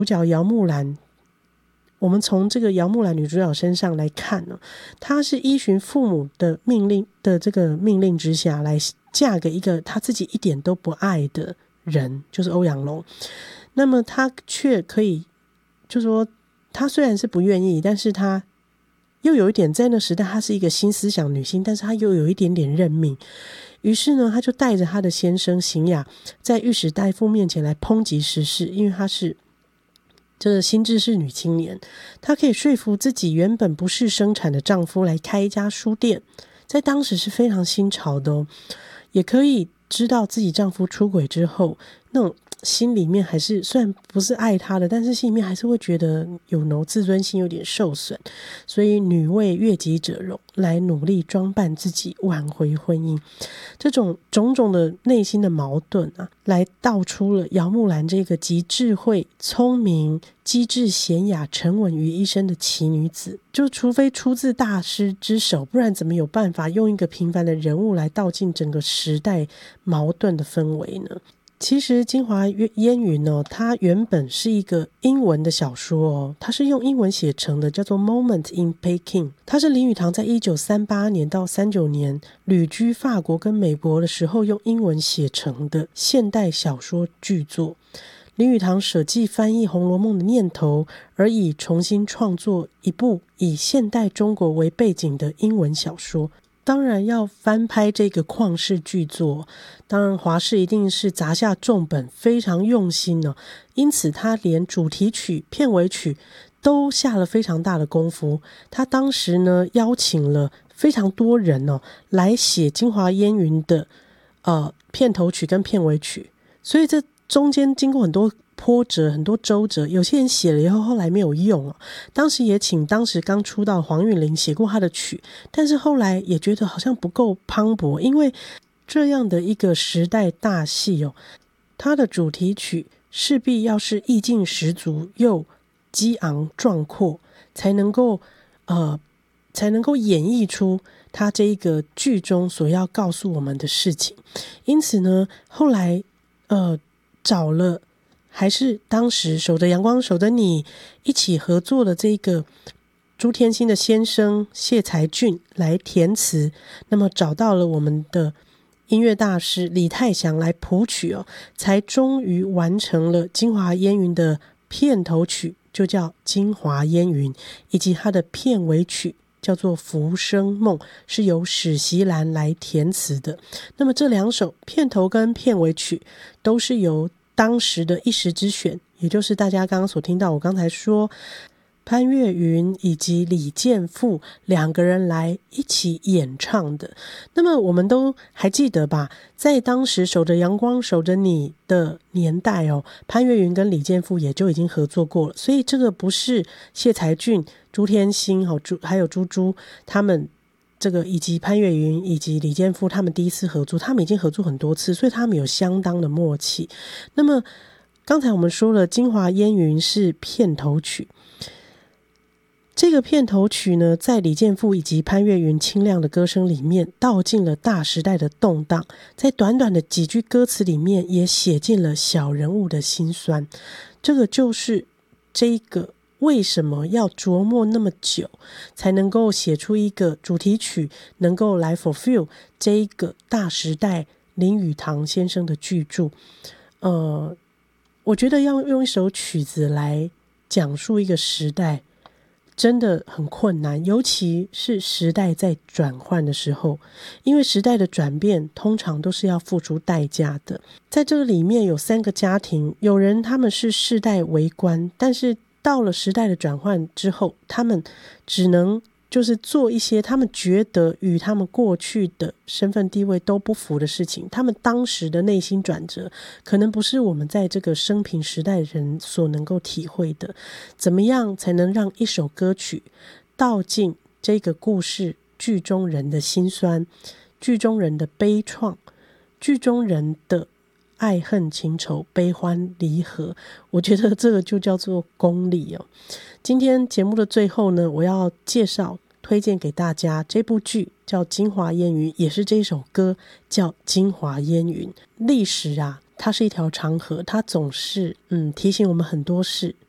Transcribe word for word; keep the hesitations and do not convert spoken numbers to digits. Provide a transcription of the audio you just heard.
主角姚木兰，我们从这个姚木兰女主角身上来看呢，她是依循父母的命令的这个命令之下来嫁给一个她自己一点都不爱的人，就是欧阳龙。那么她却可以，就说她虽然是不愿意，但是她又有一点在那时代她是一个新思想女性，但是她又有一点点认命。于是呢，她就带着她的先生邢雅在御史大夫面前来抨击时事，因为她是这新知识女青年，她可以说服自己原本不是生产的丈夫来开一家书店，在当时是非常新潮的哦。也可以知道自己丈夫出轨之后，那种心里面还是虽然不是爱他的，但是心里面还是会觉得有no自尊心有点受损，所以女为悦己者容，来努力装扮自己挽回婚姻。这种种种的内心的矛盾啊，来道出了姚木兰这个集智慧、聪明、机智、娴雅、沉稳于一身的奇女子。就除非出自大师之手，不然怎么有办法用一个平凡的人物来道尽整个时代矛盾的氛围呢？其实金华烟云呢、哦，它原本是一个英文的小说哦，它是用英文写成的，叫做 Moment in Peking。它是林语堂在一九三八年到三九年旅居法国跟美国的时候用英文写成的现代小说巨作。林语堂舍弃翻译《红楼梦》的念头，而以重新创作一部以现代中国为背景的英文小说。当然要翻拍这个旷世巨作，当然华视一定是砸下重本，非常用心哦。因此他连主题曲、片尾曲都下了非常大的功夫。他当时呢邀请了非常多人哦来写金华烟云的呃片头曲跟片尾曲，所以这中间经过很多波折，很多周折，有些人写了以后后来没有用、哦、当时也请当时刚出道黄韵玲写过他的曲，但是后来也觉得好像不够磅礴，因为这样的一个时代大戏哦，它的主题曲势必要是意境十足又激昂壮阔，才能够呃才能够演绎出他这一个剧中所要告诉我们的事情。因此呢，后来呃找了还是当时守着阳光守着你一起合作的这个朱天心的先生谢才俊来填词，那么找到了我们的音乐大师李泰祥来谱曲哦，才终于完成了金华烟云的片头曲，就叫金华烟云，以及它的片尾曲叫做浮生梦，是由史席兰来填词的。那么这两首片头跟片尾曲都是由当时的一时之选，也就是大家刚刚所听到我刚才说潘越云以及李健富两个人来一起演唱的。那么我们都还记得吧，在当时守着阳光守着你的年代哦，潘越云跟李健富也就已经合作过了，所以这个不是谢才俊、朱天心还有朱朱他们这个以及潘越云以及李健富他们第一次合作，他们已经合作很多次，所以他们有相当的默契。那么刚才我们说了金华烟云是片头曲，这个片头曲呢，在李健富以及潘越云清亮的歌声里面道尽了大时代的动荡，在短短的几句歌词里面也写进了小人物的辛酸。这个就是这个为什么要琢磨那么久才能够写出一个主题曲，能够来 fulfill 这一个大时代林语堂先生的巨著。呃，我觉得要用一首曲子来讲述一个时代真的很困难，尤其是时代在转换的时候，因为时代的转变通常都是要付出代价的。在这个里面有三个家庭，有人他们是世代为官，但是到了时代的转换之后，他们只能就是做一些他们觉得与他们过去的身份地位都不符的事情，他们当时的内心转折可能不是我们在这个生平时代人所能够体会的。怎么样才能让一首歌曲道尽这个故事剧中人的辛酸，剧中人的悲怆，剧中人的爱恨情仇悲欢离合，我觉得这个就叫做功力哦。今天节目的最后呢，我要介绍推荐给大家这部剧叫金华烟云，也是这一首歌叫金华烟云。历史啊它是一条长河，它总是嗯提醒我们很多事，